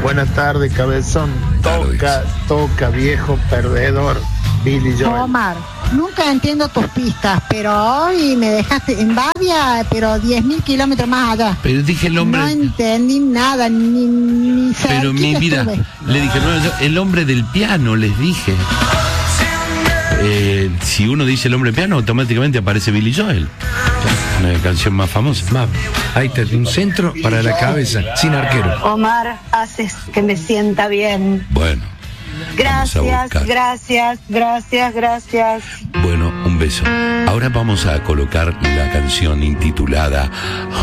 Buenas tardes, cabezón. Toca, viejo perdedor. Billy Joel. Omar, nunca entiendo tus pistas, pero hoy me dejaste en Bavia, pero 10.000 kilómetros más allá. Pero dije el hombre... No entendí nada, ni Pero mi vida, estuve. le dije, no, el hombre del piano, les dije. Si uno dice el hombre del piano, automáticamente aparece Billy Joel. Una canción más famosa. Ahí está, un centro para la cabeza, sin arquero. Omar, haces que me sienta bien. Bueno. Gracias. Bueno, un beso. Ahora vamos a colocar la canción intitulada